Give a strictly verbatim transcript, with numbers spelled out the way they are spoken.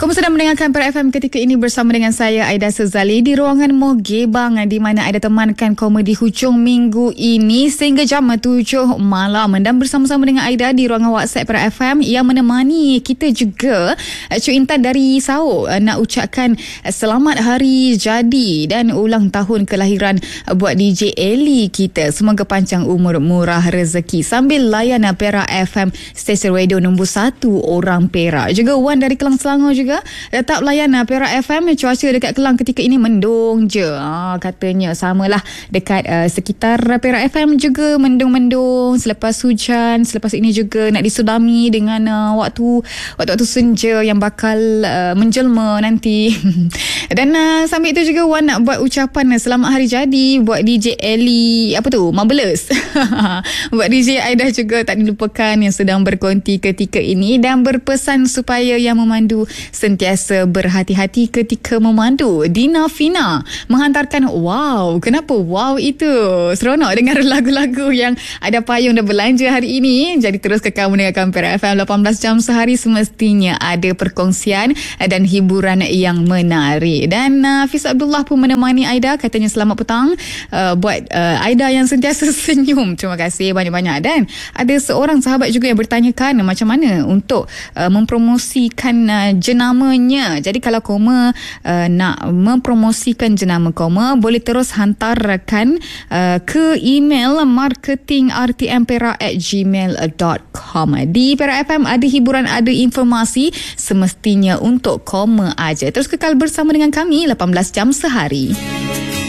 Kamu sedang mendengarkan Perak F M ketika ini bersama dengan saya Aida Sezali di ruangan Mogebang, di mana Aida temankan komedi hujung minggu ini sehingga jam tujuh malam, dan bersama-sama dengan Aida di ruangan WhatsApp Perak F M yang menemani kita juga Cik Intan dari Sao nak ucapkan selamat hari jadi dan ulang tahun kelahiran buat D J Ellie kita. Semoga panjang umur, murah rezeki sambil layan Perak F M, stesen radio nombor satu orang Perak. Juga Wan dari Kelang Selangor juga tetap layan Perak F M. Cuaca dekat Kelang ketika ini mendung je, ha, katanya samalah dekat uh, sekitar Perak F M juga mendung-mendung selepas hujan. Selepas ini juga nak disudami dengan uh, waktu waktu-waktu senja yang bakal uh, menjelma nanti. Dan uh, sambil itu juga Wan nak buat ucapan selamat hari jadi buat D J Ellie apa tu Marvelous. Buat D J Aida juga tak dilupakan yang sedang berkonti ketika ini dan berpesan supaya yang memandu sentiasa berhati-hati ketika memandu. Dina Fina menghantarkan wow. Kenapa wow itu? Seronok dengar lagu-lagu yang ada payung dan belanja hari ini. Jadi terus kekal mendengarkan Perak F M lapan belas jam sehari, semestinya ada perkongsian dan hiburan yang menarik. Dan uh, Fiz Abdullah pun menemani Aida, katanya selamat petang uh, buat uh, Aida yang sentiasa senyum. Terima kasih banyak-banyak. Dan ada seorang sahabat juga yang bertanyakan macam mana untuk uh, mempromosikan uh, jenamanya. Jadi kalau koma uh, nak mempromosikan jenama koma, boleh terus hantarkan uh, ke email marketing r t m perak at gmail dot com. Di Perak F M ada hiburan, ada informasi, semestinya untuk koma aja. Terus kekal bersama dengan kami lapan belas jam sehari.